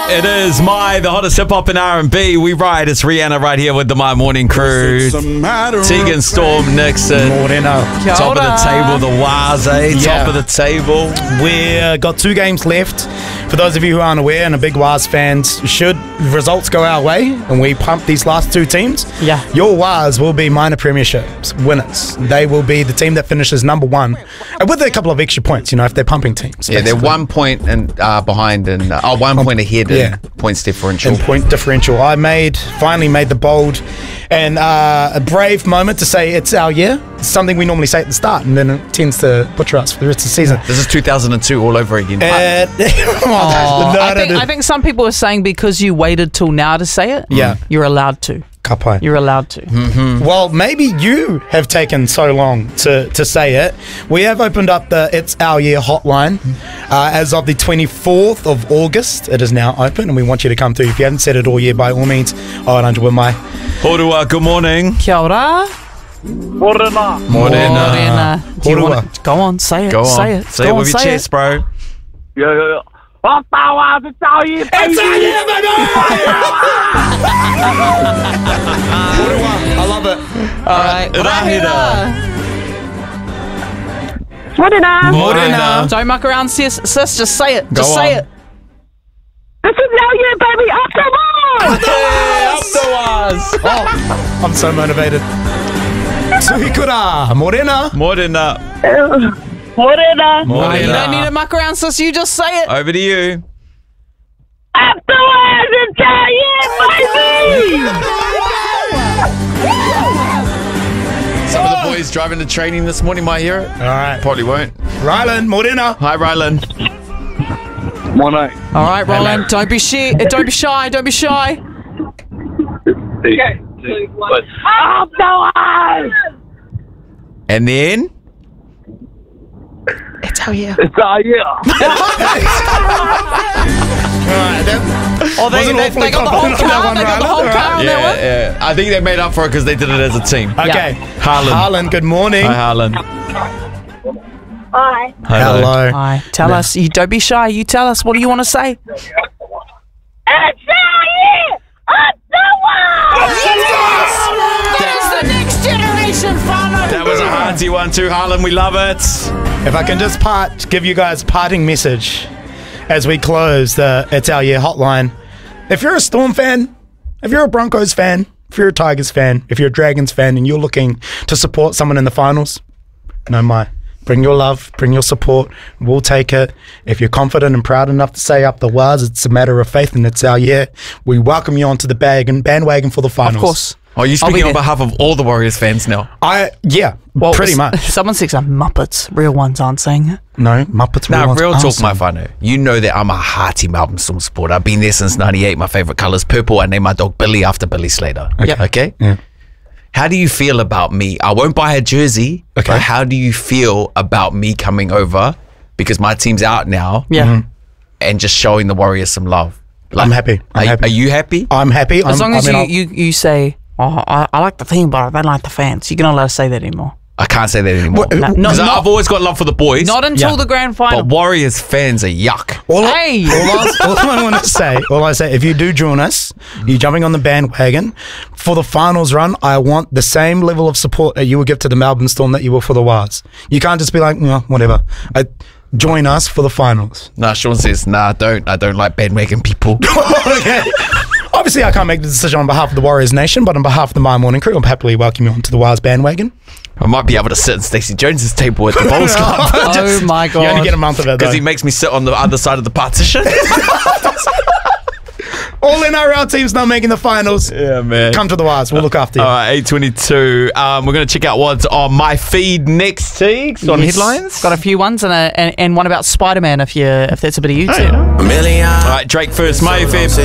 It is the hottest hip-hop and R&B. We ride. It's Rihanna right here with the My Morning Crew. Tegan, Storm, Nixon. Morena. Top of the table, the Waz, Top of the table. We've got 2 games left. For those of you who aren't aware and are big Waz fans, should results go our way and we pump these last 2 teams, your Waz will be minor premierships winners. They will be the team that finishes number 1 and with a couple of extra points, if they're pumping teams. Yeah, they're 1 point and behind and 1 point ahead in points differential. In point differential. I finally made the bold and a brave moment to say it's our year. It's something we normally say at the start and then it tends to butcher us for the rest of the season. This is 2002 all over again. I think some people are saying because you waited till now to say it, you're allowed to. Kapai. You're allowed to. Mm-hmm. Well, maybe you have taken so long to say it. We have opened up the It's Our Year hotline as of the 24th of August. It is now open and we want you to come through. If you haven't said it all year, by all means, 800 with my. Horua, good morning. Kia ora. Morena. Go on, say it. Go on. Say it. Say it with your chest, bro. Yeah. It's our year, baby. It's our year, baby! I love it. All right. Morena. Don't muck around, sis. Just say it. Just say it. This is our year, baby. Afterwards. Oh, I'm so motivated. Suhikura. Morena. Morena. You don't need to muck around, sis. You just say it. Over to you. Afterwards, it's our year, baby. Some of the boys driving to training this morning might hear it. All right. Probably won't. Rylan, Morena. Hi, Rylan. Morena. All right, Roland. Don't be shy. Don't be shy. Okay. Afterwards. And then? It's our year. It's our year. Oh, they got the whole car. They got the whole car on that one. Yeah. I think they made up for it because they did it as a team. Okay. Harlan, good morning. Hi, Harlan. Hi. Hello. Hi. Tell us. You don't be shy. You tell us. What do you want to say? It's our year. That is the next generation, Farmer. That was a hearty one too, Harlan. We love it. If I can just give you guys a parting message as we close the It's Our Year hotline. If you're a Storm fan, if you're a Broncos fan, if you're a Tigers fan, if you're a Dragons fan and you're looking to support someone in the finals, bring your love, bring your support. We'll take it. If you're confident and proud enough to say up the Waz, it's a matter of faith and it's our year. We welcome you onto the bandwagon for the finals. Of course. Are you speaking on behalf of all the Warriors fans now? Well, pretty much. Someone says Muppets. Real ones aren't saying it. No, Muppets. Real talk, my whānau. You know that I'm a hearty Melbourne Storm supporter. I've been there since '98. My favourite colour's purple. I named my dog Billy after Billy Slater. Okay? Yeah. How do you feel about me? I won't buy a jersey, but how do you feel about me coming over? Because my team's out now. Yeah. And just showing the Warriors some love. I'm happy. Are you happy? I'm happy. As long as you say, I like the team, but I don't like the fans. You're not allowed to say that anymore. I can't say that anymore. Because I've always got love for the boys. Not until the grand final. But Warriors fans are yuck. All I want to say, if you do join us, you're jumping on the bandwagon for the finals run. I want the same level of support that you will give to the Melbourne Storm that you will for the Waz. You can't just be like, whatever. Join us for the finals. Sean says, I don't like bandwagon people. Okay. Obviously, I can't make the decision on behalf of the Warriors Nation, but on behalf of the My Morning Crew, I'll happily welcome you onto the Waz bandwagon. I might be able to sit at Stacey Jones's table at the Bowls Club. Oh my God. You only get a month of it, because he makes me sit on the other side of the partition. All NRL teams not making the finals. Yeah, man. Come to the Waz. We'll look after you. All right, 8:22. We're going to check out what's on my feed next, Teagues, on headlines. Got a few ones and one about Spider-Man if that's a bit of you too. All right, Drake first. My FM.